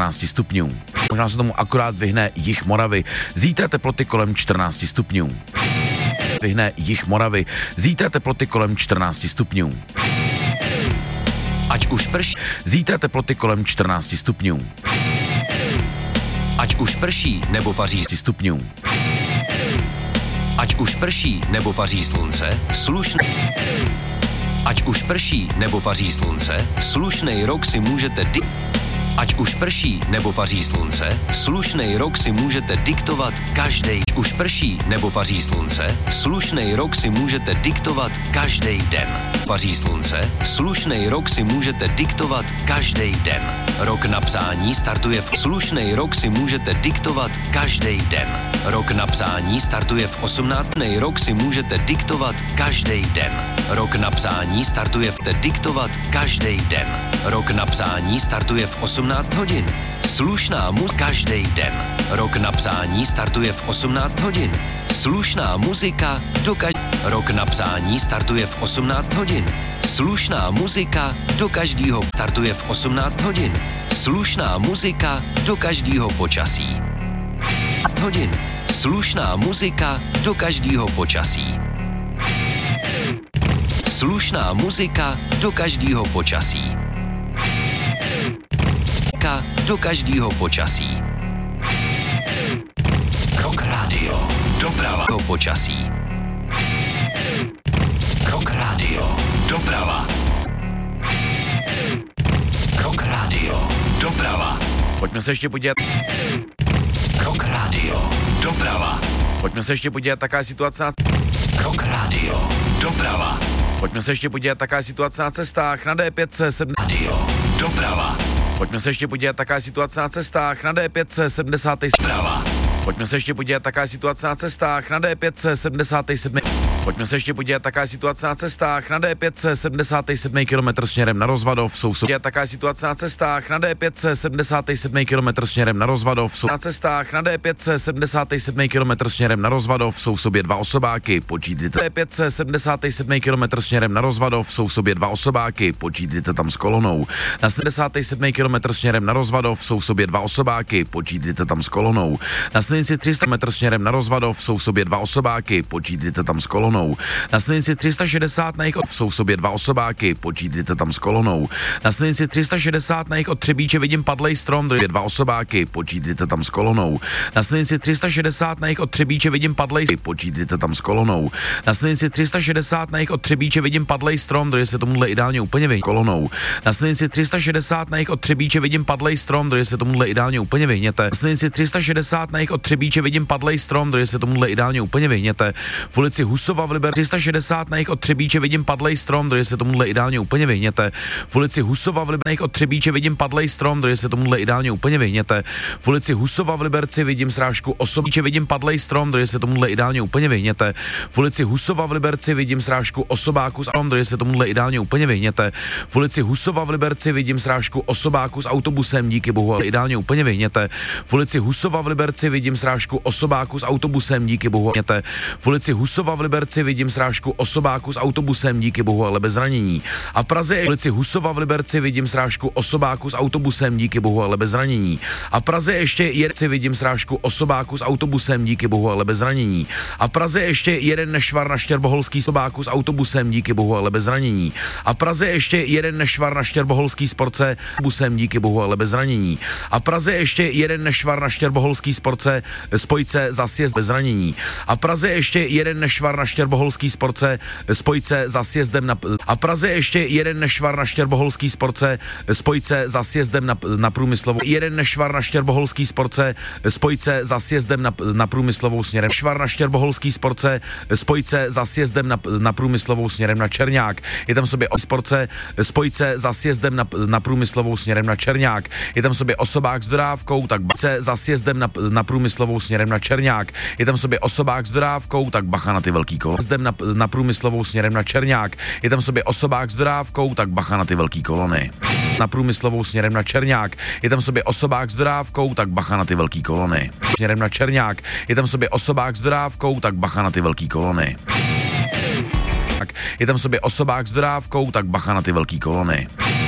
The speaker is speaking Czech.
14 stupňů. Možná se tomu akorát vyhne jih Moravy. Zítra teploty kolem 14 stupňů. Vyhne jih Moravy. Zítra teploty kolem 14 stupňů. Ať už prší. Zítra teploty kolem 14 stupňů. Ať už prší nebo paří stupňů. Ať už prší nebo paří slunce, Ať už prší nebo paří slunce, slušnej rok si můžete Ať už prší nebo paří slunce, slušnej rok si můžete diktovat každej. Už prší nebo paří slunce, slušnej rok si můžete diktovat každej den. Paří slunce, slušnej rok si můžete diktovat každej den. Rok na psání startuje v slušnej rok si můžete diktovat každej den. Rok na psání startuje v 18. rok si můžete diktovat každej den. Rok na psání startuje v diktovat každej den. Rok na psání startuje v 18 hodin. Slušná každej den. Rok na psání startuje v 18 hodin. Slušná muzika do Rok na psání startuje v 18 hodin. Slušná muzika do každého startuje v 18 hodin. Slušná muzika do každého počasí. 18 hodin. Slušná muzika do každého počasí. Slušná muzika do každého počasí. Do každého počasí. Rock Radio. Doprava. Do počasí. Rock Radio. Doprava. Rock Radio. Doprava. Pojďme se ještě podívat. Rock Radio. Doprava. Pojďme se ještě podívat, taká situace na... Rock Radio. Doprava. Pojďme se ještě podívat, taká situace na cestách na D5 7... Radio. Doprava. Pojďme se ještě podívat, taká situace na cestách na D5 70. Doprava. Pojďme se ještě podívat, taká situace na cestách na D5 77. Pojďme se ještě podívat, taká situace na cestách na D5 77 km směrem na Rozvadov. Jsou taká situace na cestách na D5 77 km směrem na Rozvadov. Jsou na cestách na D5 77 km směrem na Rozvadov. Jsou v sobě dva osobáky. Počítejte D5 77 km směrem na Rozvadov. Jsou v sobě dva osobáky. Počítejte tam s kolonou. Na 77 km směrem na Rozvadov. Jsou v sobě dva osobáky. Počítejte tam s kolonou. Na silnici 300 km směrem na Rozvadov jsou v sobě dva osobáky, počítejte tam s kolonou. Na silnici 360 na jich jsou v sobě dva osobáky, počítejte tam s kolonou. Na silnici 360 na jich od Třebíče vidím padlej strom, do dva osobáky, počítejte tam s kolonou. Na silnici 360 na jich od Třebíče vidím padlej, počítejte tam s kolonou. Na silnici 360 na jich od Třebíče vidím padlej strom, doje se tomuhle ideálně úplně vyhněte kolonou. Na silnici 360 na jich od Třebíče vidím padlej strom, doje se tomuhle ideálně úplně vyhněte. Na silnici 360 na jich od Třebíče vidím padlej strom, doje se tomuhle ideálně úplně vyhněte. V ulici Husova v Liberci 360 na jich od Třebíče vidím padlej strom, doje se tomuhle ideálně úplně vyhněte. V ulici Husova v Liberci od Třebíče vidím padlej strom, doje se tomuhle ideálně úplně vyhněte. V ulici Husova v Liberci vidím srážku osobíče vidím padlej strom, doje se tomuhle ideálně úplně vyhněte. V ulici Husova v Liberci vidím srážku osobáku s autem, doje se tomuhle ideálně úplně vyhněte. V ulici Husova v Liberci vidím srážku osobáku s autobusem, díky bohu, ale ideálně úplně vyhněte. V ulici Husova v Liberci vidím srážku osobáku s autobusem, díky bohu, vyhněte. V ulici Husova v Liberci vidím srážku osobáku s autobusem, díky bohu, ale bez zranění. A v Praze v ulici Husova v Liberci vidím srážku osobáku s autobusem, díky bohu, ale bez zranění. A v Praze ještě jeden vidím srážku osobáku s autobusem, díky bohu, ale bez zranění. A v Praze ještě jeden nešvar na Štěrboholský osobáku s autobusem, díky bohu, ale bez zranění. A v Praze ještě jeden nešvar na Štěrboholský sportce busem, díky bohu, ale bez zranění. A v Praze ještě jeden nešvar na Štěrboholský sportce spojce za sjezd bez zranění. A v Praze ještě jeden nešvar na Štěrboholský sportce spojce za sjezdem na a v Praze ještě jeden nešvar na Štěrboholský sportce spojce za sjezdem na Průmyslovou. Jeden nešvar na Štěrboholský sportce spojce za sjezdem na Průmyslovou směrem. Švar na Štěrboholský sportce spojce za sjezdem na Průmyslovou směrem na Černák. Je tam sobě spojce za sjezdem na Průmyslovou směrem na Černák. Je tam sobě osobák s dodávkou, tak se za sjezdem na Průmyslovou směrem na Černák. Je tam sobě osobák s dodávkou, tak bacha na ty velký kolony. Sjezdem na Průmyslovou směrem na Černák. Je tam sobě osobák s dodávkou, tak bacha na ty velký kolony. Na Průmyslovou směrem na Černák. Je tam sobě osobák s dodávkou, tak bacha na ty velký kolony. Směrem na Černák. Je tam sobě osobák s dodávkou, tak bacha na ty velký kolony. Je tam sobě osobák s dodávkou, tak bacha na ty velký kolony.